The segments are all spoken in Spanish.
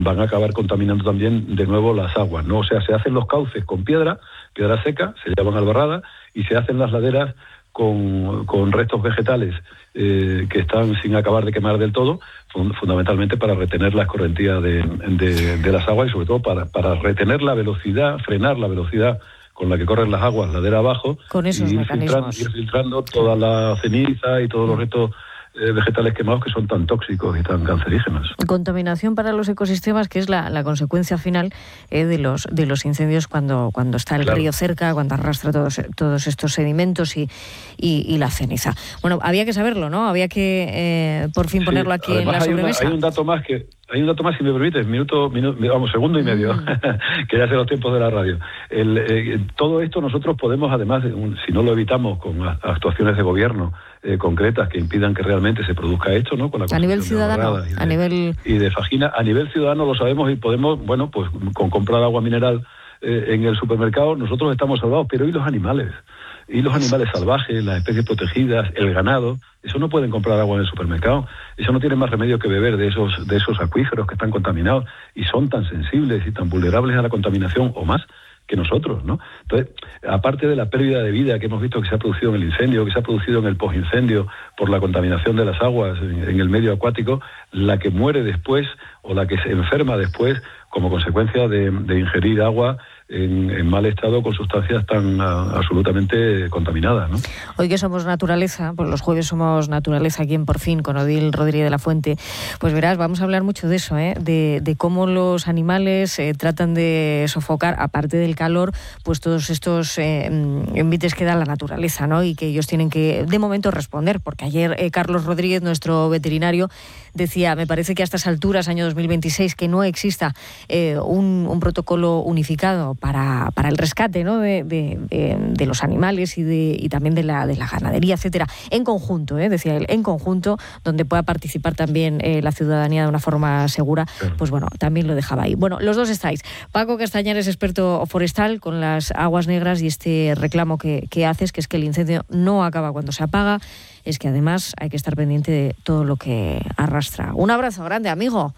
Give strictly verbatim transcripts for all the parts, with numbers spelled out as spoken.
van a acabar contaminando también de nuevo las aguas, ¿no? O sea, se hacen los cauces con piedra, piedra seca, se llaman albarradas, y se hacen las laderas con, con restos vegetales eh, que están sin acabar de quemar del todo, fund- fundamentalmente para retener la escorrentía de, de, de las aguas y sobre todo para, para retener la velocidad, frenar la velocidad con la que corren las aguas ladera abajo, con esos y ir mecanismos. filtrando, ir filtrando toda la ceniza y todos los restos eh, vegetales quemados que son tan tóxicos y tan cancerígenos. Contaminación para los ecosistemas, que es la, la consecuencia final eh, de los de los incendios cuando cuando está el Claro. río cerca, cuando arrastra todos todos estos sedimentos y, y, y la ceniza. Bueno, había que saberlo, ¿no? Había que eh, por fin Sí, ponerlo aquí en la además hay, una, sobremesa. hay un dato más que hay un dato más, si me permites, minuto, minuto vamos, segundo y medio, Mm. que ya sé los tiempos de la radio. El, eh, todo esto nosotros podemos, además, un, si no lo evitamos con a, actuaciones de gobierno eh, concretas que impidan que realmente se produzca esto, ¿no? Con la A nivel construcción de ciudadano, albarradas y de, a nivel y de Fagina, a nivel ciudadano lo sabemos y podemos, bueno, pues con comprar agua mineral eh, en el supermercado nosotros estamos salvados, pero ¿y los animales? Y los animales salvajes, las especies protegidas, el ganado, eso no pueden comprar agua en el supermercado. Eso no tiene más remedio que beber de esos de esos acuíferos que están contaminados y son tan sensibles y tan vulnerables a la contaminación o más que nosotros, ¿no? Entonces, aparte de la pérdida de vida que hemos visto que se ha producido en el incendio, que se ha producido en el postincendio por la contaminación de las aguas en, en el medio acuático, la que muere después o la que se enferma después como consecuencia de, de ingerir agua en, en mal estado con sustancias tan uh, absolutamente contaminadas, ¿no? Hoy que somos naturaleza, pues los jueves somos naturaleza aquí en Por Fin con Odil Rodríguez de la Fuente, pues verás, vamos a hablar mucho de eso, ¿eh? de, de cómo los animales eh, tratan de sofocar, aparte del calor, pues todos estos eh, envites que da la naturaleza, ¿no? Y que ellos tienen que, de momento, responder, porque ayer eh, Carlos Rodríguez, nuestro veterinario, decía, me parece que a estas alturas, año dos mil veintiséis, que no exista eh, un, un protocolo unificado para, para el rescate, ¿no? de, de, de, de los animales y, de, y también de la, de la ganadería, etcétera, en conjunto, ¿eh? decía él, en conjunto, donde pueda participar también eh, la ciudadanía de una forma segura, claro. Pues bueno, también lo dejaba ahí. Bueno, los dos estáis. Paco Castañar es experto forestal con las aguas negras y este reclamo que, que haces, que es que el incendio no acaba cuando se apaga, es que además hay que estar pendiente de todo lo que arrastra. Un abrazo grande, amigo.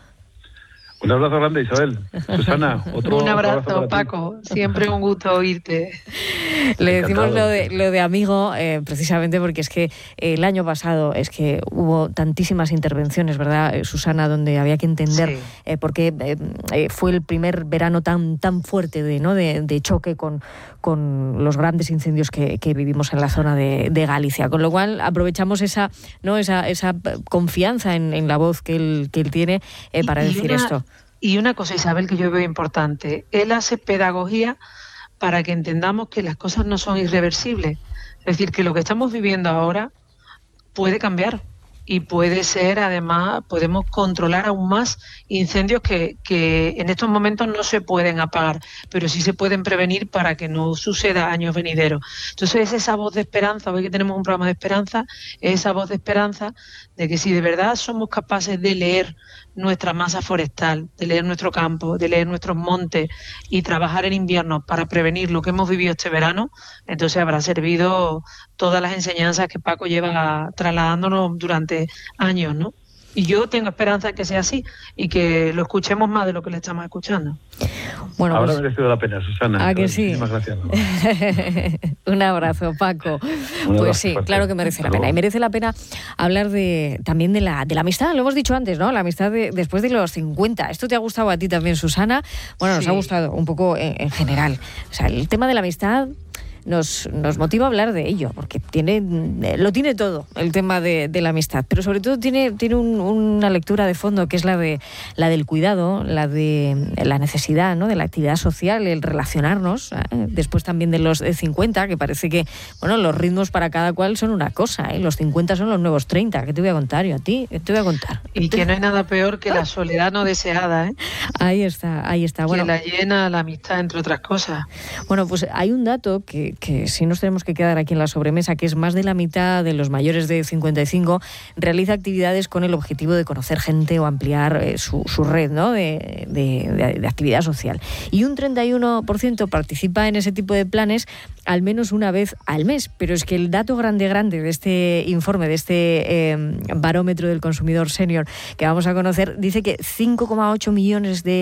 Un abrazo grande, Isabel. Susana, otro un abrazo, otro abrazo Paco. Siempre un gusto oírte. Le decimos lo de, lo de amigo eh, precisamente porque es que el año pasado es que hubo tantísimas intervenciones, ¿verdad, Susana? Donde había que entender sí. eh, por qué eh, fue el primer verano tan tan fuerte de, ¿no? de, de choque con, con los grandes incendios que, que vivimos en la zona de, de Galicia. Con lo cual aprovechamos esa, ¿no? esa, esa confianza en, en la voz que él, que él tiene eh, para y, decir y una, esto. Y una cosa, Isabel, que yo veo importante. Él hace pedagogía para que entendamos que las cosas no son irreversibles. Es decir, que lo que estamos viviendo ahora puede cambiar y puede ser, además, podemos controlar aún más incendios que, que en estos momentos no se pueden apagar, pero sí se pueden prevenir para que no suceda años venideros. Entonces, es esa voz de esperanza, hoy que tenemos un programa de esperanza, es esa voz de esperanza de que si de verdad somos capaces de leer nuestra masa forestal, de leer nuestro campo, de leer nuestros montes y trabajar en invierno para prevenir lo que hemos vivido este verano, entonces habrá servido todas las enseñanzas que Paco lleva trasladándonos durante años, ¿no? Y yo tengo esperanza de que sea así y que lo escuchemos más de lo que le estamos escuchando. Bueno, Ahora pues, ha merecido la pena, Susana. ¿a que sí? Muchísimas gracias. Un abrazo, Paco. Un pues sí, fuerte. Claro que merece la pena. Y merece la pena hablar de también de la, de la amistad, lo hemos dicho antes, ¿no? La amistad de, después de los cincuenta. ¿Esto te ha gustado a ti también, Susana? Bueno, nos sí. ha gustado un poco en, en general. O sea, el tema de la amistad nos, nos motiva a hablar de ello, porque tiene lo tiene todo, el tema de, de la amistad, pero sobre todo tiene, tiene un, una lectura de fondo que es la de la del cuidado, la de la necesidad, ¿no? De la actividad social, el relacionarnos, ¿eh? Después también de los cincuenta, que parece que, bueno, los ritmos para cada cual son una cosa, ¿eh? Los cincuenta son los nuevos treinta, ¿qué te voy a contar yo a ti? ¿Qué te voy a contar? Y que no hay nada peor que la soledad no deseada, ¿eh? Ahí está, ahí está. Bueno, que la llena la amistad, entre otras cosas. Bueno, pues hay un dato que que, que si nos tenemos que quedar aquí en la sobremesa, que es más de la mitad de los mayores de cincuenta y cinco realiza actividades con el objetivo de conocer gente o ampliar eh, su, su red, ¿no? de, de, de, de actividad social. Y un treinta y uno por ciento participa en ese tipo de planes al menos una vez al mes. Pero es que el dato grande, grande de este informe, de este eh, barómetro del consumidor senior que vamos a conocer, dice que cinco coma ocho millones de